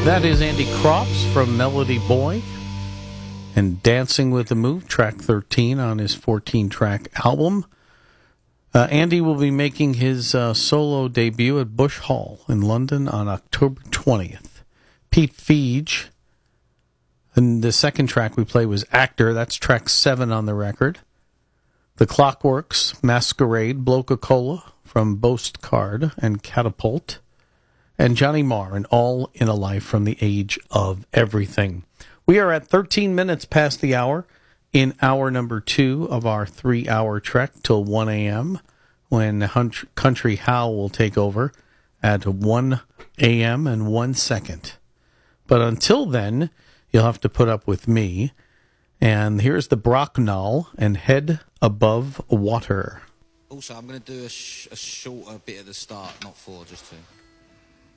That is Andy Crofts from Melody Boy and Dancing with the Move, track 13 on his 14-track album. Andy will be making his solo debut at Bush Hall in London on October 20th. Pete Feige, and the second track we played was Actor. That's track 7 on the record. The Clockworks, Masquerade, Bloca-Cola from Boast Card and Catapult. And Johnny Marr, and All in a Life from the Age of Everything. We are at 13 minutes past the hour in hour number 2 of our 3-hour trek till 1 a.m. when Country Howl will take over at 1 a.m. and 1 second. But until then, you'll have to put up with me. And here's the Brocknall and Head Above Water. Also, I'm going to do a shorter bit at the start, not 4, just 2.